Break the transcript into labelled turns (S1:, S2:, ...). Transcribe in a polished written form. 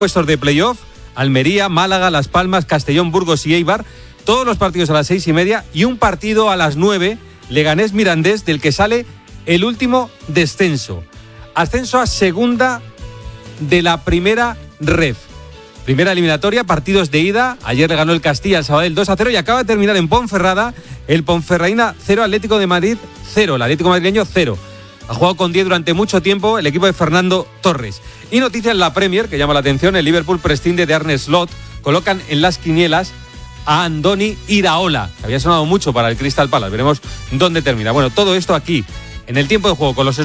S1: puestos de playoff, Almería, Málaga, Las Palmas, Castellón, Burgos y Eibar, todos los partidos a las 6:30 y un partido a las 9, Leganés-Mirandés, del que sale el último descenso. Ascenso a segunda de la primera ref. Primera eliminatoria, partidos de ida. Ayer le ganó el Castilla al Sabadell 2-0 y acaba de terminar en Ponferrada el Ponferradina 0, Atlético de Madrid 0, el Atlético madrileño 0. Ha jugado con 10 durante mucho tiempo el equipo de Fernando Torres. Y noticia en la Premier, que llama la atención, el Liverpool prescinde de Arne Slot. Colocan en las quinielas a Andoni Iraola, que había sonado mucho para el Crystal Palace. Veremos dónde termina. Bueno, todo esto aquí, en el tiempo de juego con los